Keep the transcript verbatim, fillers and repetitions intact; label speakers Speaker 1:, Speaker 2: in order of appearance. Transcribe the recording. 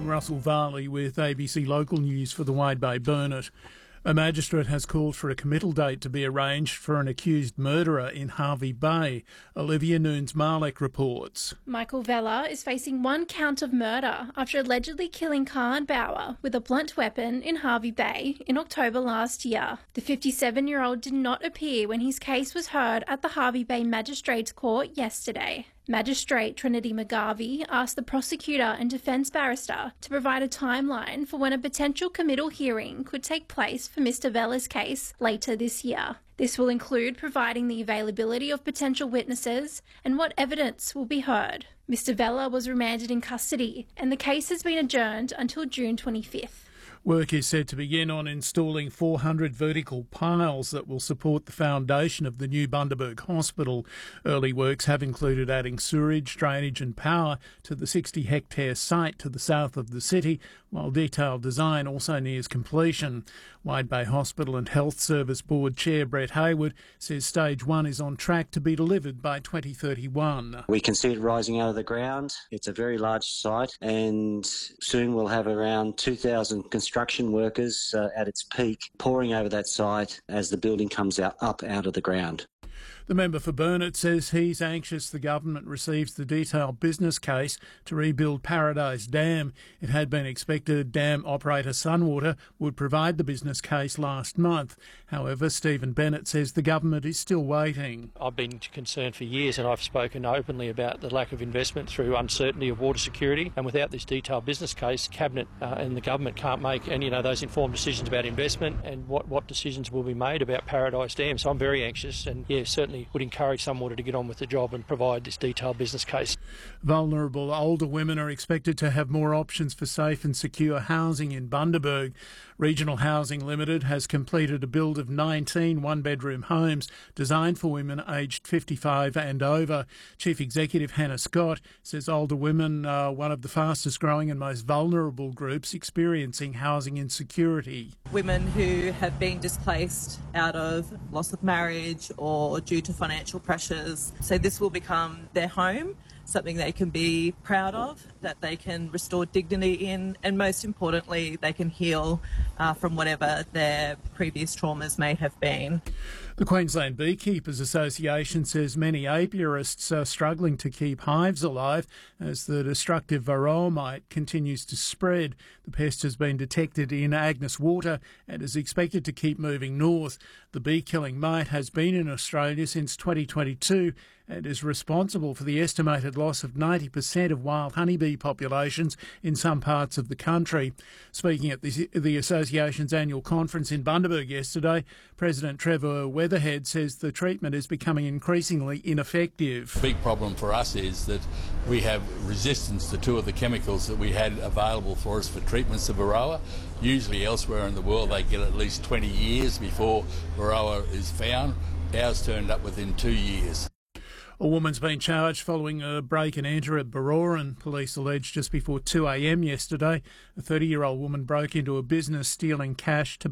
Speaker 1: Russell Varley with A B C Local News for the Wide Bay Burnett. A magistrate has called for a committal date to be arranged for an accused murderer in Hervey Bay. Olivia Nunes-Marlek reports.
Speaker 2: Michael Vella is facing one count of murder after allegedly killing Khan Bauer with a blunt weapon in Hervey Bay in October last year. The fifty-seven-year-old did not appear when his case was heard at the Hervey Bay Magistrates Court yesterday. Magistrate Trinity McGarvey asked the prosecutor and defence barrister to provide a timeline for when a potential committal hearing could take place for Mister Vella's case later this year. This will include providing the availability of potential witnesses and what evidence will be heard. Mister Vella was remanded in custody and the case has been adjourned until June twenty-fifth.
Speaker 1: Work is set to begin on installing four hundred vertical piles that will support the foundation of the new Bundaberg Hospital. Early works have included adding sewerage, drainage and power to the sixty hectare site to the south of the city, while detailed design also nears completion. Wide Bay Hospital and Health Service Board Chair Brett Hayward says stage one is on track to be delivered by twenty thirty-one.
Speaker 3: We can see it rising out of the ground. It's a very large site and soon we'll have around two thousand construction construction workers uh, at its peak pouring over that site as the building comes out, up out of the ground.
Speaker 1: The member for Burnett says he's anxious the government receives the detailed business case to rebuild Paradise Dam. It had been expected dam operator Sunwater would provide the business case last month. However, Stephen Bennett says the government is still waiting.
Speaker 4: I've been concerned for years and I've spoken openly about the lack of investment through uncertainty of water security, and without this detailed business case, Cabinet uh, and the government can't make and you know those informed decisions about investment and what, what decisions will be made about Paradise Dam. So I'm very anxious and yeah, certainly would encourage Sunwater to get on with the job and provide this detailed business case.
Speaker 1: Vulnerable older women are expected to have more options for safe and secure housing in Bundaberg. Regional Housing Limited has completed a build of nineteen one-bedroom homes designed for women aged fifty-five and over. Chief Executive Hannah Scott says older women are one of the fastest growing and most vulnerable groups experiencing housing insecurity.
Speaker 5: Women who have been displaced out of loss of marriage or due to financial pressures. So this will become their home, something they can be proud of, that they can restore dignity in, and most importantly, they can heal uh, from whatever their previous traumas may have been.
Speaker 1: The Queensland Beekeepers Association says many apiarists are struggling to keep hives alive as the destructive varroa mite continues to spread. The pest has been detected in Agnes Water and is expected to keep moving north. The bee-killing mite has been in Australia since twenty twenty-two and is responsible for the estimated loss of ninety percent of wild honeybee populations in some parts of the country. Speaking at the, the association's annual conference in Bundaberg yesterday, President Trevor Weatherhead says the treatment is becoming increasingly ineffective.
Speaker 6: The big problem for us is that we have resistance to two of the chemicals that we had available for us for treatments of varroa. Usually elsewhere in the world they get at least twenty years before varroa is found. Ours turned up within two years.
Speaker 1: A woman's been charged following a break and enter at Baroran. Police alleged just before two a m yesterday, a thirty-year-old woman broke into a business stealing cash,